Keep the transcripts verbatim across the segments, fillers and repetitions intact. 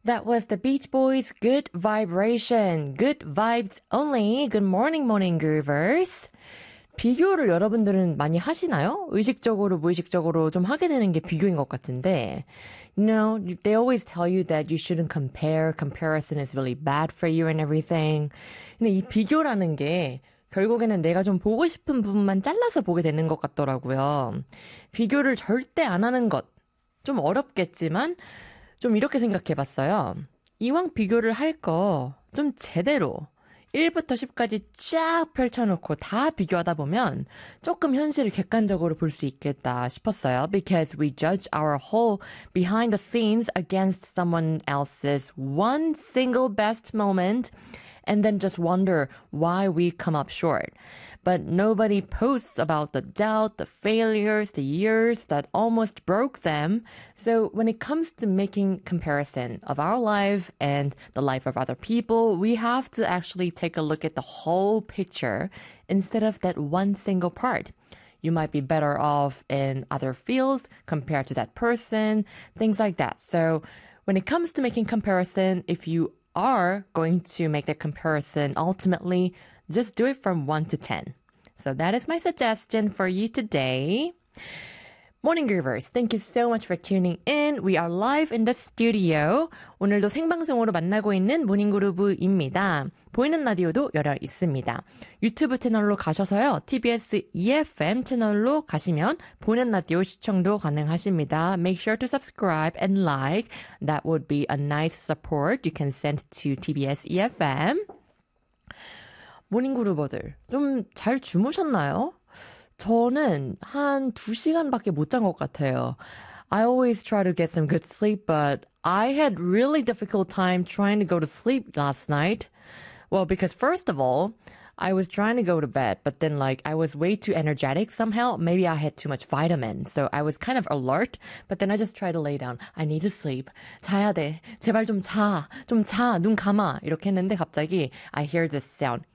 That was the Beach Boys' Good Vibration. Good vibes only. Good morning, morning groovers. 비교를 여러분들은 많이 하시나요? 의식적으로, 무의식적으로 좀 하게 되는 게 비교인 것 같은데. You know, they always tell you that you shouldn't compare. Comparison is really bad for you and everything. 근데 이 비교라는 게 결국에는 내가 좀 보고 싶은 부분만 잘라서 보게 되는 것 같더라고요. 비교를 절대 안 하는 것. 좀 어렵겠지만 좀 이렇게 생각해 봤어요. 이왕 비교를 할 거 좀 제대로 일부터 십까지 쫙 펼쳐놓고 다 비교하다 보면 조금 현실을 객관적으로 볼 수 있겠다 싶었어요. Because we judge our whole behind the scenes against someone else's one single best moment and then just wonder why we come up short. But nobody posts about the doubt, the failures, the years that almost broke them. So when it comes to making comparison of our life and the life of other people, we have to actually take a look at the whole picture instead of that one single part. You might be better off in other fields compared to that person, things like that. So when it comes to making comparison, if you are going to make the comparison, ultimately, just do it from one to ten. So that is my suggestion for you today. Morning Groovers, thank you so much for tuning in. We are live in the studio. 오늘도 생방송으로 만나고 있는 모닝그루브입니다. 보이는 라디오도 열려 있습니다. 유튜브 채널로 가셔서요. 티비에스 이에프엠 채널로 가시면 보이는 라디오 시청도 가능하십니다. Make sure to subscribe and like. That would be a nice support you can send to 티비에스 이에프엠. 모닝그루버들 좀 잘 주무셨나요? 저는 한 두 시간밖에 못 잔 것 같아요. I always try to get some good sleep, but I had really difficult time trying to go to sleep last night. Well, because first of all, I was trying to go to bed, but then like I was way too energetic somehow. Maybe I had too much vitamin, so I was kind of alert, but then I just tried to lay down. I need to sleep. 자야 돼. 제발 좀 자. 좀 자. 눈 감아. 이렇게 했는데 갑자기 I hear this sound.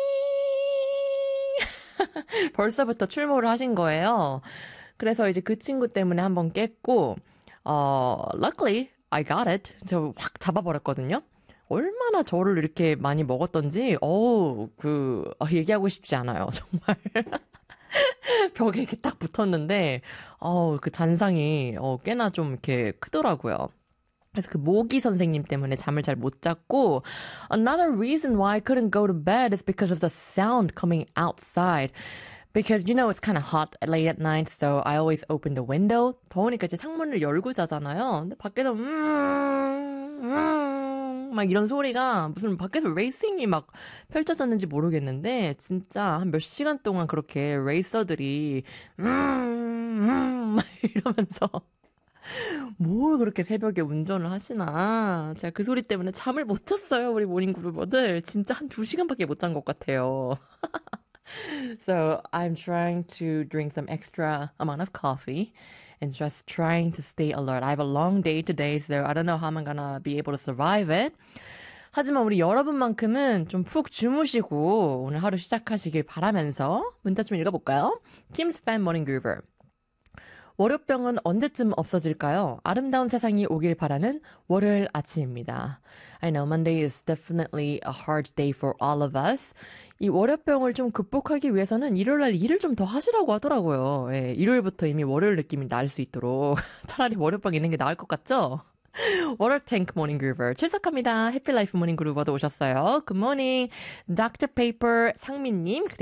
벌써부터 출몰을 하신 거예요. 그래서 이제 그 친구 때문에 한번 깼고, 어, luckily I got it. 저 확 잡아버렸거든요. 얼마나 저를 이렇게 많이 먹었던지, 어우, 그, 어, 얘기하고 싶지 않아요. 정말. 벽에 이렇게 딱 붙었는데, 어우, 그 잔상이, 어, 꽤나 좀 이렇게 크더라고요. 그래서 그 모기 선생님 때문에 잠을 잘 못 잤고, another reason why I couldn't go to bed is because of the sound coming outside. Because, you know, it's kind of hot late at night, so I always open the window. 더우니까 이제 창문을 열고 자잖아요. 근데 밖에서, 음, 음, 막 이런 소리가 무슨 밖에서 레이싱이 막 펼쳐졌는지 모르겠는데, 진짜 한 몇 시간 동안 그렇게 레이서들이, 음, 음, 막 이러면서, 뭘 그렇게 새벽에 운전을 하시나. 제가 그 소리 때문에 잠을 못 잤어요, 우리 모닝그루버들. 진짜 한 두 시간밖에 못 잔 것 같아요. So I'm trying to drink some extra amount of coffee and just trying to stay alert. I have a long day today, so I don't know how I'm gonna be able to survive it. 하지만 우리 여러분만큼은 좀 푹 주무시고 오늘 하루 시작하시길 바라면서 문자 좀 읽어볼까요? Kim's Fan Morning Groover. 월요병은 언제쯤 없어질까요? 아름다운 세상이 오길 바라는 월요일 아침입니다. I know Monday is definitely a hard day for all of us. 이 월요병을 좀 극복하기 위해서는 일요일날 일을 좀 더 하시라고 하더라고요. 예, 일요일부터 이미 월요일 느낌이 날 수 있도록 차라리 월요병 있는 게 나을 것 같죠? Water Tank Morning Groover 출석합니다. 해피라이프 모닝 그루버도 오셨어요. Good morning, 닥터 Paper 상민님.